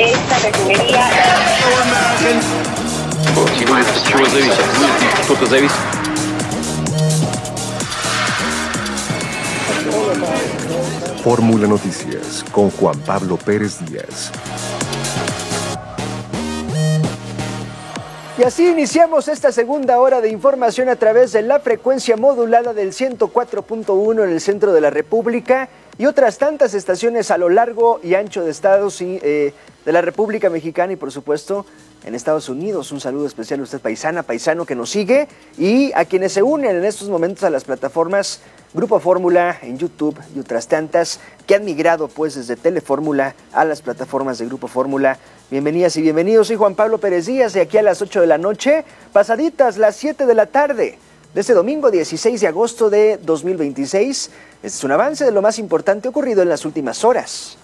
esta refinería. Чего зависит? Что-то зависит. Fórmula Noticias con Juan Pablo Pérez Díaz. Y así iniciamos esta segunda hora de información a través de la frecuencia modulada del 104.1 en el centro de la República y otras tantas estaciones a lo largo y ancho de estados de la República Mexicana y por supuesto en Estados Unidos. Un saludo especial a usted, paisano que nos sigue, y a quienes se unen en estos momentos a las plataformas Grupo Fórmula en YouTube y otras tantas que han migrado pues desde Telefórmula a las plataformas de Grupo Fórmula. Bienvenidas y bienvenidos. Soy Juan Pablo Pérez Díaz, de aquí a las 8 de la noche, pasaditas las 7 de la tarde de este domingo 16 de agosto de 2026. Este es un avance de lo más importante ocurrido en las últimas horas.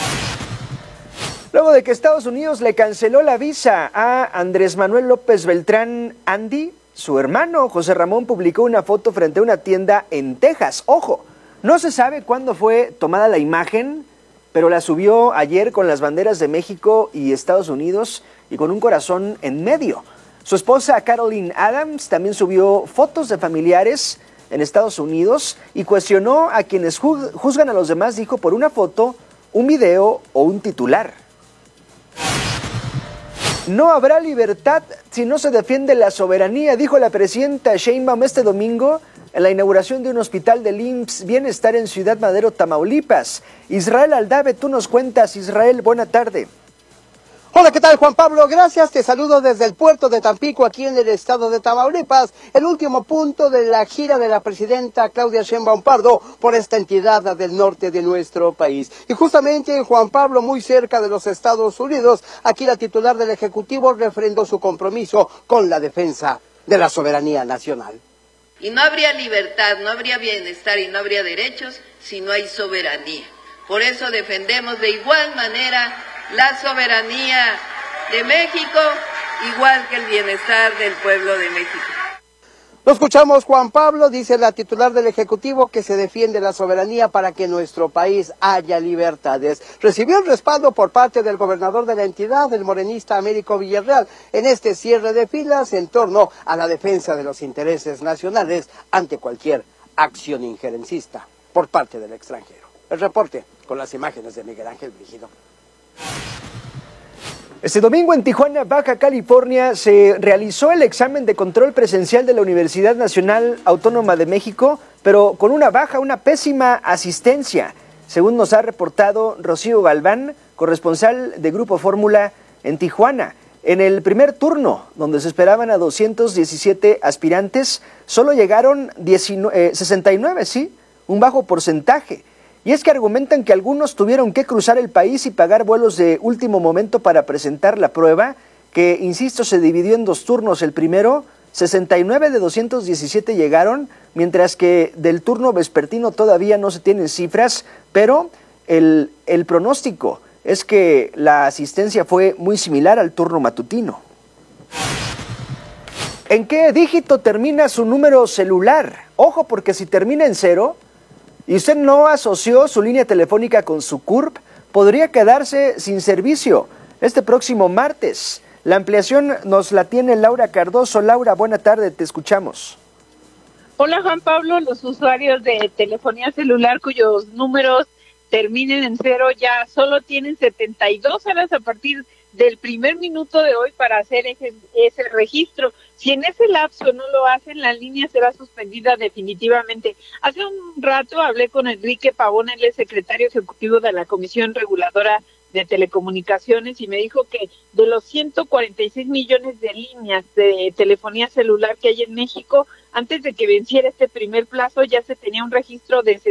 Luego de que Estados Unidos le canceló la visa a Andrés Manuel López Beltrán Andy, su hermano José Ramón publicó una foto frente a una tienda en Texas. Ojo, no se sabe cuándo fue tomada la imagen, pero la subió ayer con las banderas de México y Estados Unidos y con un corazón en medio. Su esposa Caroline Adams también subió fotos de familiares en Estados Unidos y cuestionó a quienes juzgan a los demás, dijo, por una foto, un video o un titular. No habrá libertad si no se defiende la soberanía, dijo la presidenta Sheinbaum este domingo en la inauguración de un hospital del IMSS Bienestar en Ciudad Madero, Tamaulipas. Israel Aldave, tú nos cuentas. Israel, buena tarde. Hola, ¿qué tal, Juan Pablo? Gracias, te saludo desde el puerto de Tampico, aquí en el estado de Tamaulipas, el último punto de la gira de la presidenta Claudia Sheinbaum Pardo por esta entidad del norte de nuestro país. Y justamente, Juan Pablo, muy cerca de los Estados Unidos, aquí la titular del Ejecutivo refrendó su compromiso con la defensa de la soberanía nacional. Y no habría libertad, no habría bienestar y no habría derechos si no hay soberanía. Por eso defendemos de igual manera la soberanía de México, igual que el bienestar del pueblo de México. Lo escuchamos, Juan Pablo, dice la titular del Ejecutivo que se defiende la soberanía para que en nuestro país haya libertades. Recibió el respaldo por parte del gobernador de la entidad, el morenista Américo Villarreal, en este cierre de filas en torno a la defensa de los intereses nacionales ante cualquier acción injerencista por parte del extranjero. El reporte con las imágenes de Miguel Ángel Brígido. Este domingo en Tijuana, Baja California, se realizó el examen de control presencial de la Universidad Nacional Autónoma de México, pero con una pésima asistencia, según nos ha reportado Rocío Galván, corresponsal de Grupo Fórmula en Tijuana. En el primer turno, donde se esperaban a 217 aspirantes, solo llegaron 69, ¿sí? Un bajo porcentaje. Y es que argumentan que algunos tuvieron que cruzar el país y pagar vuelos de último momento para presentar la prueba, que, insisto, se dividió en dos turnos. El primero, 69 de 217 llegaron, mientras que del turno vespertino todavía no se tienen cifras, pero el pronóstico es que la asistencia fue muy similar al turno matutino. ¿En qué dígito termina su número celular? Ojo, porque si termina en 0... y usted no asoció su línea telefónica con su CURP, podría quedarse sin servicio este próximo martes. La ampliación nos la tiene Laura Cardoso. Laura, buena tarde, te escuchamos. Hola, Juan Pablo. Los usuarios de telefonía celular cuyos números terminen en 0 ya solo tienen 72 horas a partir del primer minuto de hoy para hacer ese registro. Si en ese lapso no lo hacen, la línea será suspendida definitivamente. Hace un rato hablé con Enrique Pavón, él es secretario ejecutivo de la Comisión Reguladora de Telecomunicaciones, y me dijo que de los 146 millones de líneas de telefonía celular que hay en México, antes de que venciera este primer plazo ya se tenía un registro de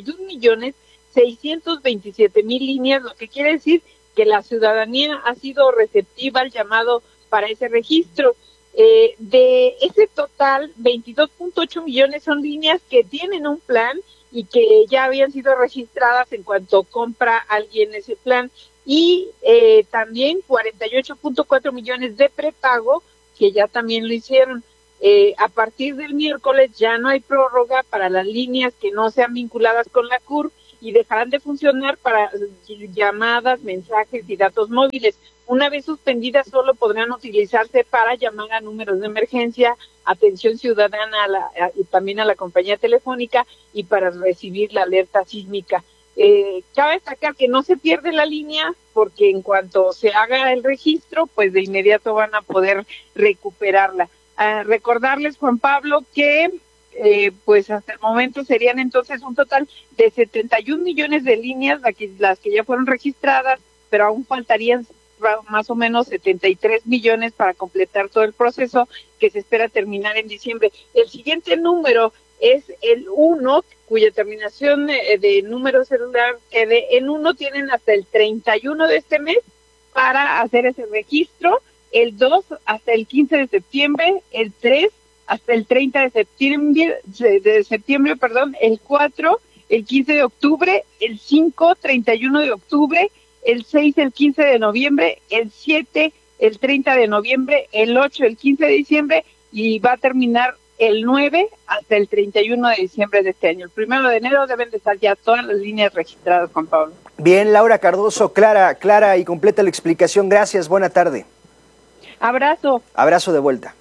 71.627.000 líneas, lo que quiere decir que la ciudadanía ha sido receptiva al llamado para ese registro. De ese total, 22.8 millones son líneas que tienen un plan y que ya habían sido registradas en cuanto compra alguien ese plan, y también 48.4 millones de prepago que ya también lo hicieron. A partir del miércoles ya no hay prórroga para las líneas que no sean vinculadas con la CURP, y dejarán de funcionar para llamadas, mensajes y datos móviles. Una vez suspendidas, solo podrán utilizarse para llamar a números de emergencia, atención ciudadana y también a la compañía telefónica y para recibir la alerta sísmica. Cabe destacar que no se pierde la línea porque en cuanto se haga el registro, pues de inmediato van a poder recuperarla. Recordarles, Juan Pablo, que pues hasta el momento serían entonces un total de 71 millones de líneas las que ya fueron registradas, pero aún faltarían más o menos 73 millones para completar todo el proceso que se espera terminar en diciembre. El siguiente número es el 1, cuya terminación de número celular quede en 1, tienen hasta el 31 de este mes para hacer ese registro, el 2 hasta el 15 de septiembre, el 3 hasta el 30 de septiembre, el 4, el 15 de octubre, el 5, 31 de octubre, el 6, el 15 de noviembre, el 7, el 30 de noviembre, el 8, el 15 de diciembre y va a terminar el 9 hasta el 31 de diciembre de este año. El 1 de enero deben de estar ya todas las líneas registradas, Juan Pablo. Bien, Laura Cardoso, clara y completa la explicación. Gracias, buena tarde. Abrazo. Abrazo de vuelta.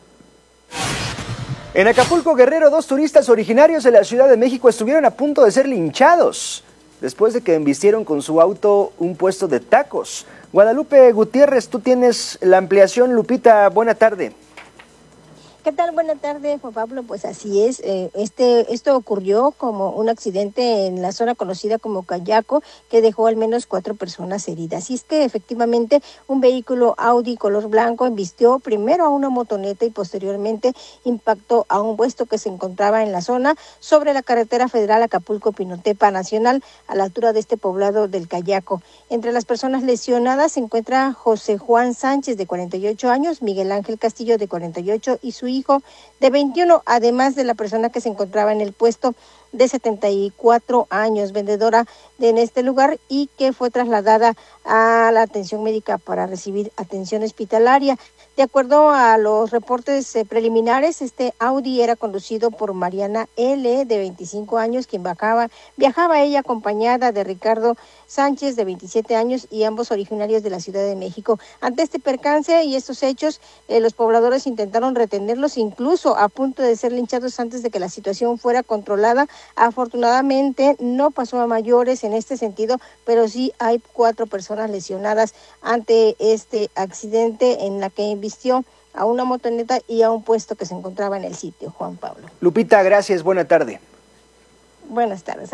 En Acapulco, Guerrero, 2 turistas originarios de la Ciudad de México estuvieron a punto de ser linchados después de que embistieron con su auto un puesto de tacos. Guadalupe Gutiérrez, tú tienes la ampliación. Lupita, buena tarde. ¿Qué tal? Buenas tardes, Juan Pablo. Pues así es, esto ocurrió como un accidente en la zona conocida como Cayaco, que dejó al menos 4 personas heridas. Y es que efectivamente un vehículo Audi color blanco embistió primero a una motoneta y posteriormente impactó a un puesto que se encontraba en la zona sobre la carretera federal Acapulco-Pinotepa Nacional, a la altura de este poblado del Cayaco. Entre las personas lesionadas se encuentra José Juan Sánchez, de 48 años, Miguel Ángel Castillo, de 48, y su hijo de 21, además de la persona que se encontraba en el puesto de 74 años, vendedora en este lugar y que fue trasladada a la atención médica para recibir atención hospitalaria. De acuerdo a los reportes preliminares, este Audi era conducido por Mariana L., de 25 años, quien viajaba ella acompañada de Ricardo Sánchez, de 27 años, y ambos originarios de la Ciudad de México. Ante este percance y estos hechos, los pobladores intentaron retenerlos, incluso a punto de ser linchados antes de que la situación fuera controlada. Afortunadamente no pasó a mayores en este sentido, pero sí hay 4 personas lesionadas ante este accidente en la que embistió a una motoneta y a un puesto que se encontraba en el sitio, Juan Pablo. Lupita, gracias, buena tarde. Buenas tardes.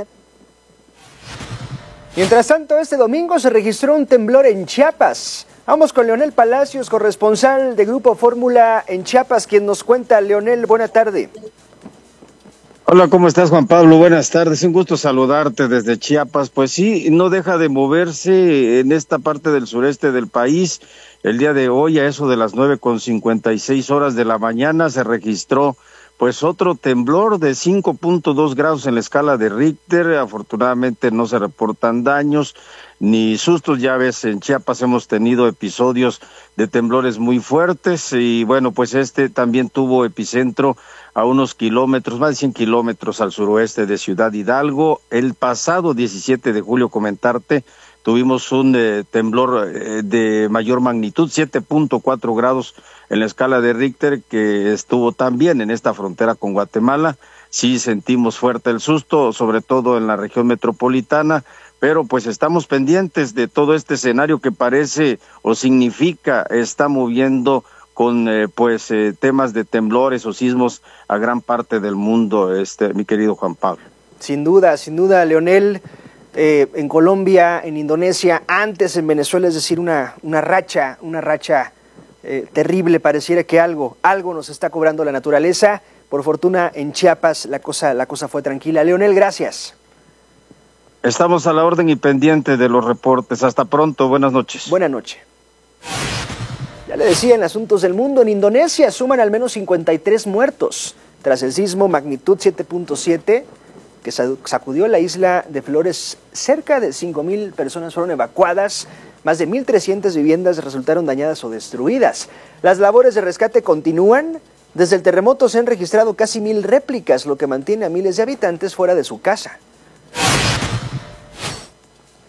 Mientras tanto, este domingo se registró un temblor en Chiapas. Vamos con Leonel Palacios, corresponsal de Grupo Fórmula en Chiapas, quien nos cuenta. Leonel, buena tarde. Hola, ¿cómo estás, Juan Pablo? Buenas tardes, un gusto saludarte desde Chiapas. Pues sí, no deja de moverse en esta parte del sureste del país. El día de hoy, a eso de las 9:56 de la mañana, se registró pues otro temblor de 5.2 grados en la escala de Richter. Afortunadamente no se reportan daños ni sustos. Ya ves, en Chiapas hemos tenido episodios de temblores muy fuertes y bueno, pues este también tuvo epicentro a unos kilómetros, más de 100 kilómetros al suroeste de Ciudad Hidalgo. El pasado 17 de julio, comentarte, tuvimos un temblor de mayor magnitud, 7.4 grados en la escala de Richter, que estuvo también en esta frontera con Guatemala. Sí sentimos fuerte el susto, sobre todo en la región metropolitana, pero pues estamos pendientes de todo este escenario que parece o significa está moviendo con temas de temblores o sismos a gran parte del mundo, mi querido Juan Pablo. Sin duda, Leonel. En Colombia, en Indonesia, antes en Venezuela, es decir, una racha terrible. Pareciera que algo nos está cobrando la naturaleza. Por fortuna, en Chiapas la cosa fue tranquila. Leonel, gracias. Estamos a la orden y pendiente de los reportes. Hasta pronto, buenas noches. Buenas noches. Ya le decía, en asuntos del mundo, en Indonesia suman al menos 53 muertos tras el sismo magnitud 7.7 que sacudió la isla de Flores. Cerca de 5,000 personas fueron evacuadas, más de 1,300 viviendas resultaron dañadas o destruidas. Las labores de rescate continúan. Desde el terremoto se han registrado casi 1,000 réplicas, lo que mantiene a miles de habitantes fuera de su casa.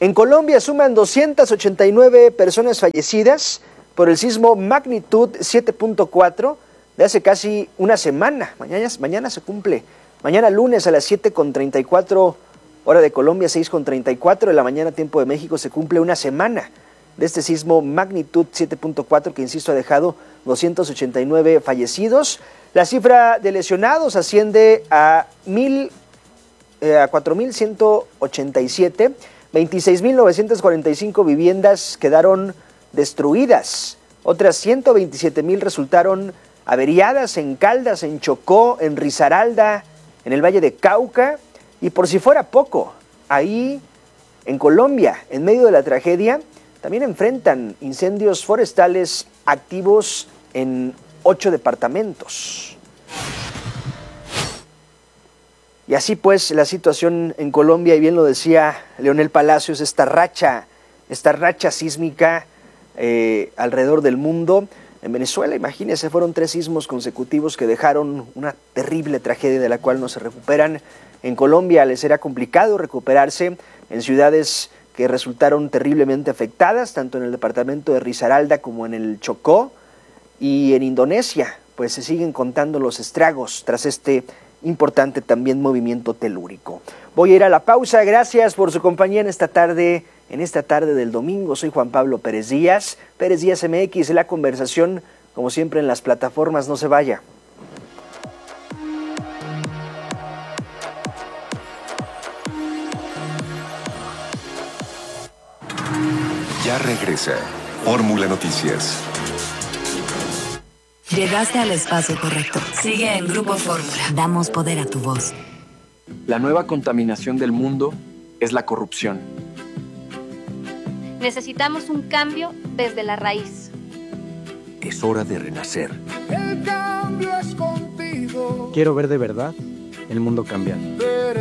En Colombia suman 289 personas fallecidas por el sismo magnitud 7.4 de hace casi una semana. Mañana se cumple. Mañana lunes a las 7:34 hora de Colombia, 6:34 de la mañana tiempo de México, se cumple una semana de este sismo magnitud 7.4 que, insisto, ha dejado 289 fallecidos. La cifra de lesionados asciende a 4.187. 26.945 viviendas quedaron destruidas. Otras 127.000 resultaron averiadas en Caldas, en Chocó, en Risaralda, en el Valle de Cauca. Y por si fuera poco, ahí en Colombia, en medio de la tragedia, también enfrentan incendios forestales activos en 8 departamentos. Y así pues la situación en Colombia, y bien lo decía Leonel Palacios, esta racha sísmica alrededor del mundo. En Venezuela, imagínense, fueron 3 sismos consecutivos que dejaron una terrible tragedia de la cual no se recuperan. En Colombia les será complicado recuperarse en ciudades que resultaron terriblemente afectadas, tanto en el departamento de Risaralda como en el Chocó. Y en Indonesia, pues se siguen contando los estragos tras este importante también movimiento telúrico. Voy a ir a la pausa. Gracias por su compañía en esta tarde del domingo. Soy Juan Pablo Pérez Díaz MX. La conversación, como siempre, en las plataformas. No se vaya. Ya regresa Fórmula Noticias. Llegaste al espacio correcto. Sigue en Grupo Fórmula. Damos poder a tu voz. La nueva contaminación del mundo es la corrupción. Necesitamos un cambio desde la raíz. Es hora de renacer. El cambio es contigo. Quiero ver de verdad el mundo cambiar.